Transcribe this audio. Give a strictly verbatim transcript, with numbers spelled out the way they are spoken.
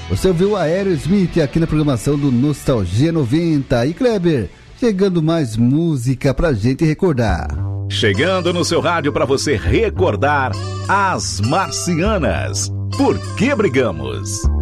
Você ouviu a Aerosmith aqui na programação do Nostalgia noventa. E Kleber, chegando mais música pra gente recordar. Chegando no seu rádio pra você recordar As Marcianas. Por que brigamos?